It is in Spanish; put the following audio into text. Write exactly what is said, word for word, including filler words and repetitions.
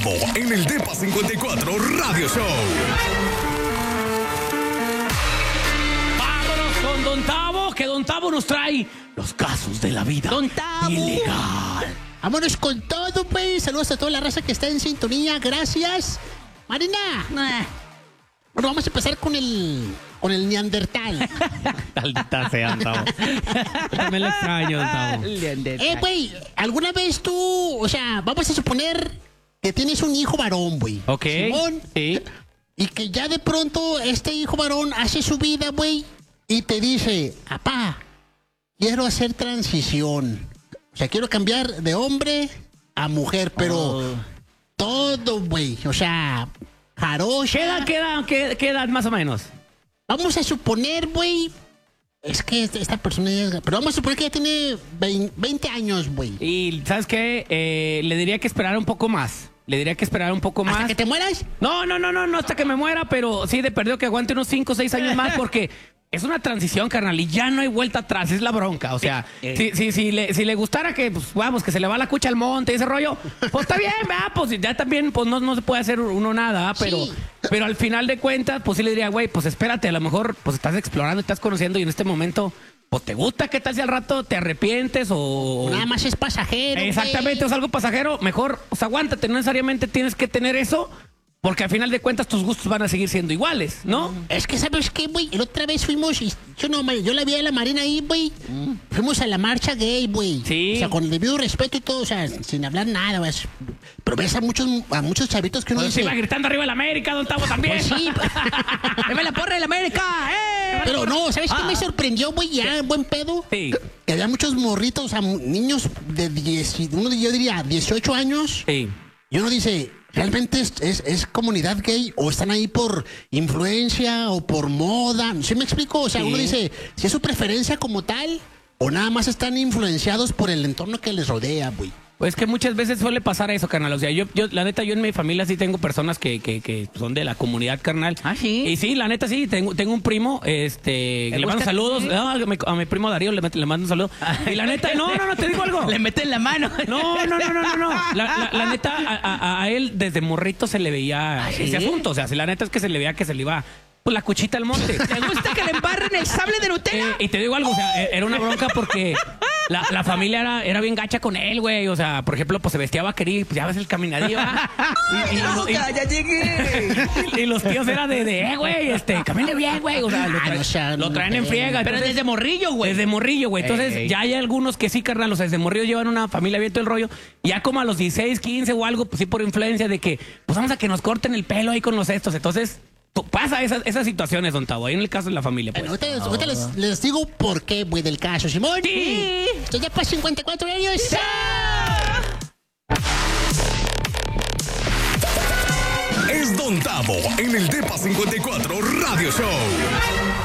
Tavo en el Depa cincuenta y cuatro Radio Show. Vámonos con Don Tavo, que Don Tavo nos trae los casos de la vida Don Tavo. ilegal. Vámonos con todo, pues. Saludos a toda la raza que está en sintonía. Gracias. Marina. Bueno, vamos a empezar con el con el neandertal. Maldita sea, Don Tavo. Yo también lo extraño, Don Tavo. Eh, güey, ¿alguna vez tú, o sea, vamos a suponer que tienes un hijo varón, güey? Ok. Simón. Sí. Y que ya de pronto este hijo varón hace su vida, güey, y te dice, apá, quiero hacer transición. O sea, quiero cambiar de hombre a mujer, pero Oh. todo, güey. O sea, jarocha. ¿Qué edad, qué edad, qué, qué edad más o menos? Vamos a suponer, güey. Es que esta persona ya... Pero vamos a suponer que ya tiene veinte años, güey. Y, ¿sabes qué? Eh, le diría que esperara un poco más. Le diría que esperara un poco más. ¿Hasta que te mueras? No, no, no, no, no hasta que me muera, pero sí de perdido que aguante unos cinco o seis años más porque es una transición, carnal, y ya no hay vuelta atrás, es la bronca. O sea, si, si, si, le, si le gustara que, pues, vamos, que se le va la cucha al monte y ese rollo, pues está bien, ¿verdad? Pues ya también, pues no, no se puede hacer uno nada, pero, Sí. pero al final de cuentas, pues sí le diría, güey, pues espérate, a lo mejor, pues estás explorando, estás conociendo y en este momento, pues te gusta, ¿qué tal si al rato te arrepientes o... Nada más es pasajero. Exactamente, güey. es algo pasajero, mejor, o sea, aguántate, no necesariamente tienes que tener eso, porque al final de cuentas tus gustos van a seguir siendo iguales, ¿no? Es que, ¿sabes qué, güey? La otra vez fuimos, y yo no, yo la vi a la Marina ahí, güey. Fuimos a la marcha gay, güey. Sí. O sea, con el debido respeto y todo, o sea, sin hablar nada, güey. Pero ves a muchos, a muchos chavitos que uno Pues dice... iba gritando arriba el América, Don Tavo también. Pues sí. ¡Deme la porra del América! ¡Eh! Pero no, ¿sabes qué Ah. me sorprendió, güey? Ya, buen pedo. Sí. Que había muchos morritos, o sea, niños de diez, uno yo diría dieciocho años. Sí. Y uno dice, ¿realmente es, es, es comunidad gay o están ahí por influencia o por moda? ¿Sí me explico? O sea, Sí. uno dice, si es su preferencia como tal o nada más están influenciados por el entorno que les rodea, güey. Pues que muchas veces suele pasar eso, carnal. O sea, yo, yo la neta, yo en mi familia sí tengo personas que, que, que son de la comunidad, carnal. Ah, ¿sí? Y sí, la neta sí, tengo, tengo un primo, este, que le mando gusta? saludos. ¿Sí? No, a, mi, a mi primo Darío le, met- le mando un saludo. Y la neta, no, no, no, te digo algo. Le meten la mano. No, no, no, no, no, no. La, la, la neta, a, a- a él desde morrito se le veía ¿Ah, sí? ese asunto. O sea, si la neta es que se le veía que se le iba pues, la cuchita al monte. ¿Te gusta que le embarren el sable de Nutella? Eh, y te digo algo, o sea, e- era una bronca porque la, la familia era, era bien gacha con él, güey. O sea, por ejemplo, pues se vestía vaquerí, pues ya ves el caminadillo. ¿Ah? Y, y los, y- ya llegué! y los tíos eran de, de eh, güey, este, camine bien, güey. O sea, lo, Ah, traen, no sean- lo traen en eh, friega. Pero entonces- desde morrillo, güey. desde morrillo, güey. Entonces, Ey. ya hay algunos que sí, carnal. O sea, desde morrillo llevan una familia abierta el rollo. Y ya como a los dieciséis, quince o algo, pues sí, por influencia de que, pues vamos a que nos corten el pelo ahí con los estos. Entonces, tú- pasa esas, esas situaciones, Don Tavo. Ahí en el caso de la familia, pues. Bueno, ahorita, ahorita les, les digo por qué, güey, del caso, Simón. Sí. Estoy ya para cincuenta y cuatro años. Es Don Tavo en el Depa cincuenta y cuatro Radio Show.